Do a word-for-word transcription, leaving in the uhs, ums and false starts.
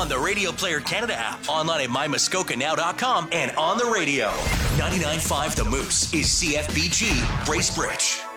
on the Radio Player Canada app, online at my muskoka now dot com, and on the radio. ninety-nine point five The Moose is C F B G Bracebridge.